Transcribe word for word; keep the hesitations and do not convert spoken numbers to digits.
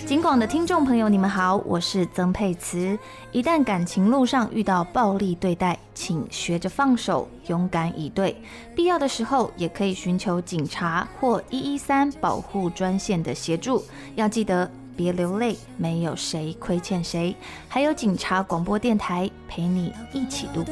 警广的听众朋友，你们好，我是曾沛慈。一旦感情路上遇到暴力对待，请学着放手，勇敢以对。必要的时候，也可以寻求警察或一一三保护专线的协助。要记得别流泪，没有谁亏欠谁。还有警察广播电台陪你一起度过。